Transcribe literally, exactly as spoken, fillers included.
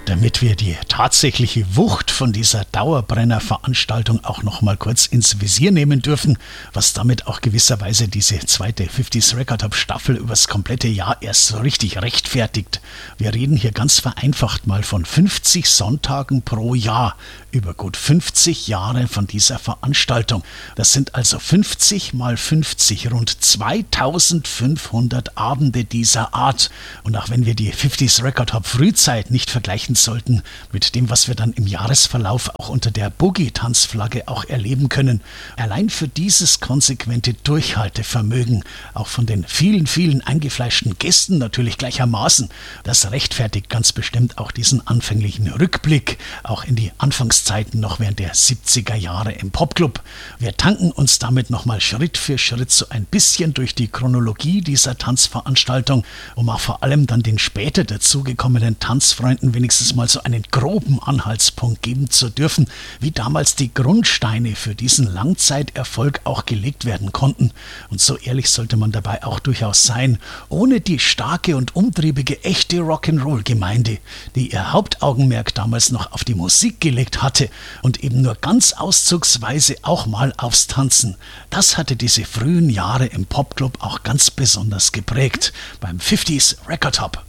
Damit wir die tatsächliche Wucht von dieser Dauerbrenner-Veranstaltung auch noch mal kurz ins Visier nehmen dürfen, was damit auch gewisserweise diese zweite fünfziger Record Hop Staffel übers komplette Jahr erst so richtig rechtfertigt. Wir reden hier ganz vereinfacht mal von fünfzig Sonntagen pro Jahr, über gut fünfzig Jahre von dieser Veranstaltung. Das sind also fünfzig mal fünfzig, rund zweitausendfünfhundert Abende dieser Art. Und auch wenn wir die fünfziger Record Hop Frühzeit nicht vergleichen sollten mit dem, was wir dann im Jahresverlauf auch unter der Boogie-Tanzflagge auch erleben können, allein für dieses konsequente Durchhaltevermögen, auch von den vielen, vielen eingefleischten Gästen natürlich gleichermaßen, das rechtfertigt ganz bestimmt auch diesen anfänglichen Rückblick, auch in die Anfangszeiten noch während der siebziger Jahre im Popclub. Wir tanken uns damit nochmal Schritt für Schritt so ein bisschen durch die Chronologie dieser Tanzveranstaltung, um auch vor allem dann den später dazugekommenen Tanzfreunden wenigstens mal so einen groben Anhaltspunkt geben zu dürfen, wie damals die Grundsteine für diesen Langzeiterfolg auch gelegt werden konnten. Und so ehrlich sollte man dabei auch durchaus sein, ohne die starke und umtriebige echte Rock'n'Roll-Gemeinde, die ihr Hauptaugenmerk damals noch auf die Musik gelegt hatte und eben nur ganz auszugsweise auch mal aufs Tanzen. Das hatte diese frühen Jahre im Popclub auch ganz besonders geprägt beim fünfziger Record Hop.